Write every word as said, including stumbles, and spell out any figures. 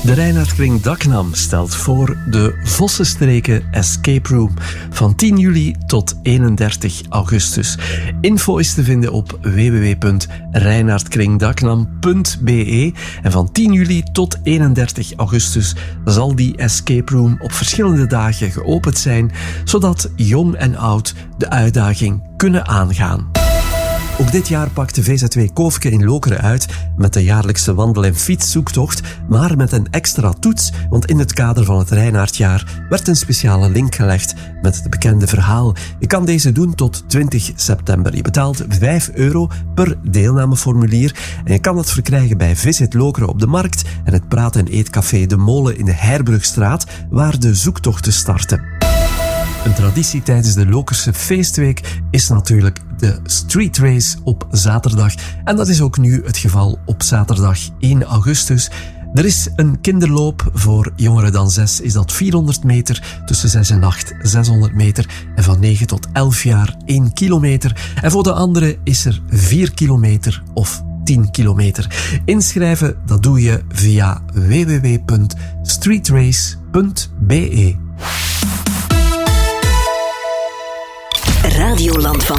De Reinaardkring Daknam stelt voor de Vossenstreken Escape Room van tien juli tot eenendertig augustus. Info is te vinden op w w w punt reinaardkringdaknam punt b e en van tien juli tot eenendertig augustus zal die escape room op verschillende dagen geopend zijn, zodat jong en oud de uitdaging kunnen aangaan. Ook dit jaar pakt de V Z W Koofke in Lokeren uit met de jaarlijkse wandel- en fietszoektocht, maar met een extra toets, want in het kader van het Reinaardjaar werd een speciale link gelegd met het bekende verhaal. Je kan deze doen tot twintig september. Je betaalt vijf euro per deelnameformulier en je kan het verkrijgen bij Visit Lokeren op de Markt en het praat- en eetcafé De Molen in de Herbrugstraat, waar de zoektochten starten. Een traditie tijdens de Lokerse feestweek is natuurlijk de street race op zaterdag. En dat is ook nu het geval op zaterdag één augustus. Er is een kinderloop. Voor jongeren dan zes is dat vierhonderd meter. Tussen zes en acht zeshonderd meter. En van negen tot elf jaar één kilometer. En voor de anderen is er vier kilometer of tien kilometer. Inschrijven, dat doe je via w w w punt streetrace punt b e. Radioland van